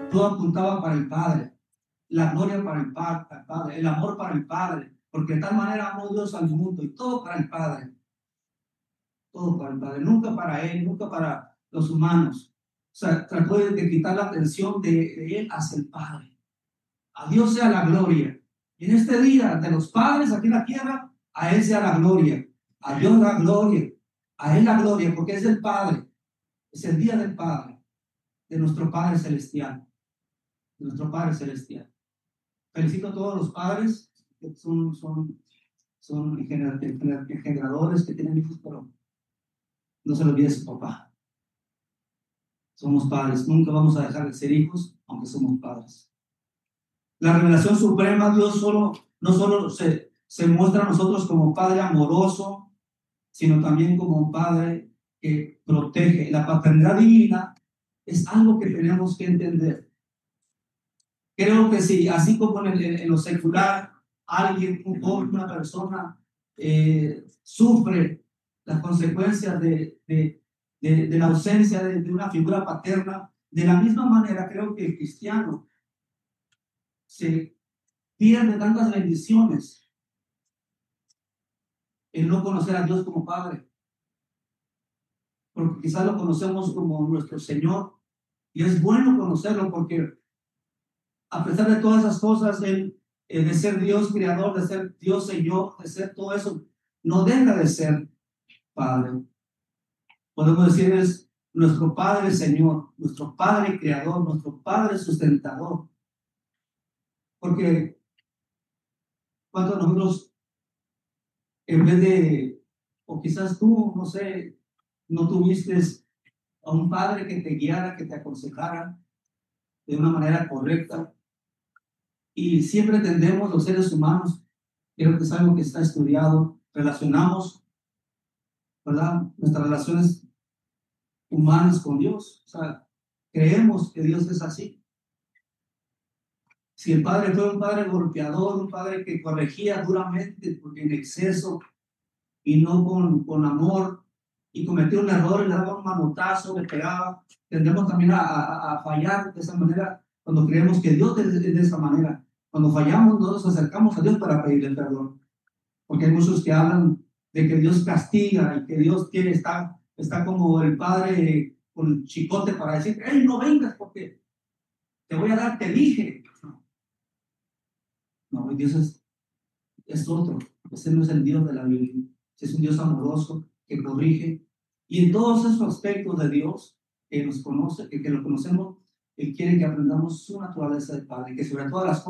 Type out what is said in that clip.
todo apuntaba para el Padre, la gloria para el Padre, el amor para el Padre, porque de tal manera amó Dios al mundo y todo para el Padre, todo para el Padre, nunca para Él, nunca para los humanos. O sea, trató de quitar la atención de Él hacia el Padre. A Dios sea la gloria. Y en este día de los padres aquí en la tierra, a Él sea la gloria. A Dios la gloria. A Él la gloria, porque es el Padre. Es el día del Padre, de nuestro Padre Celestial. De nuestro Padre Celestial. Felicito a todos los padres que son engendradores que tienen hijos, pero no se les olvide su papá. Somos padres. Nunca vamos a dejar de ser hijos, aunque somos padres. La revelación suprema, Dios no solo se muestra a nosotros como Padre amoroso, sino también como un Padre que protege. La paternidad divina es algo que tenemos que entender. Creo que sí, así como en lo secular, alguien, un joven, una persona, sufre las consecuencias de la ausencia de una figura paterna, de la misma manera creo que el cristiano se pierde tantas bendiciones en no conocer a Dios como Padre, porque quizás lo conocemos como nuestro Señor, y es bueno conocerlo porque a pesar de todas esas cosas, Él, de ser Dios creador, de ser Dios Señor, de ser todo eso, no deja de ser Padre. Podemos decir es nuestro Padre Señor, nuestro Padre creador, nuestro Padre sustentador, porque cuando nosotros, en vez de, o quizás tú, no sé, no tuviste a un padre que te guiara, que te aconsejara de una manera correcta, y siempre tendemos los seres humanos, creo que es algo que está estudiado, relacionamos, ¿verdad?, nuestras relaciones humanas con Dios, o sea, creemos que Dios es así. Si el padre fue un padre golpeador, un padre que corregía duramente, porque en exceso y no con amor, y cometió un error y le daba un manotazo, le pegaba, tendremos también a fallar de esa manera cuando creemos que Dios es de esa manera. Cuando fallamos, no nos acercamos a Dios para pedirle perdón, porque hay muchos que hablan de que Dios castiga y que Dios está como el padre con el chicote para decir, hey, no vengas porque te voy a dar, te dije. No, Dios es otro. Ese no es el Dios de la Biblia. Es un Dios amoroso que corrige. Y en todos esos aspectos de Dios que nos conoce, que lo conocemos, Él quiere que aprendamos su naturaleza de Padre, que sobre todas las cosas